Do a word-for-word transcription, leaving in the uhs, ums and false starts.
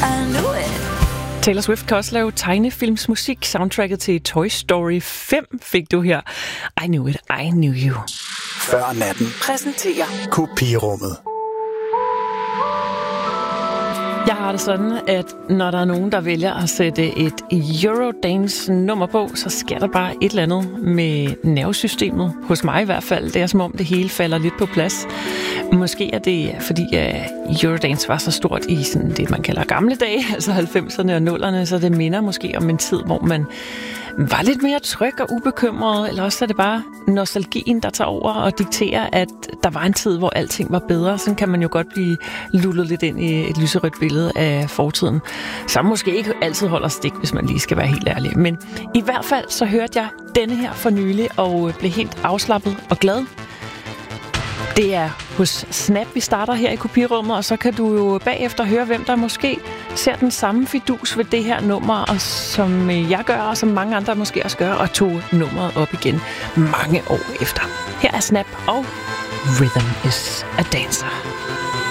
I knew it. Taylor Swift kan også lave tegnefilmsmusik. Soundtracket til Toy Story fem fik du her. I knew it, I knew you. Før natten Præsenterer Kopirummet. Jeg har det sådan, at når der er nogen, der vælger at sætte et Eurodance-nummer på, så sker der bare et eller andet med nervesystemet. Hos mig i hvert fald. Det er som om det hele falder lidt på plads. Måske er det, fordi uh, Eurodance var så stort i sådan det, man kalder gamle dage, altså halvfemserne og nullerne, så det minder måske om en tid, hvor man var lidt mere tryg og ubekymret, eller også er det bare nostalgien, der tager over og dikterer, at der var en tid, hvor alting var bedre. Sådan kan man jo godt blive lullet lidt ind i et lyserødt billede af fortiden, som måske ikke altid holder stik, hvis man lige skal være helt ærlig. Men i hvert fald så hørte jeg denne her for nylig og blev helt afslappet og glad. Det er hos Snap, vi starter her i kopirummet, og så kan du jo bagefter høre, hvem der måske ser den samme fidus ved det her nummer, og som jeg gør, og som mange andre måske også gør, og tog nummeret op igen mange år efter. Her er Snap og Rhythm is a Dancer.